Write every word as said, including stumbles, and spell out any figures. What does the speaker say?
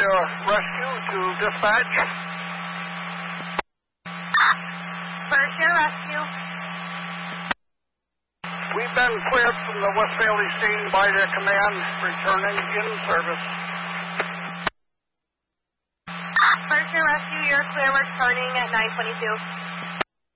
Air Rescue to dispatch. First Air Rescue. We've been cleared from the West Bailey scene by the command, returning in service. First Air Rescue, you're clear. We're turning at nine twenty-two.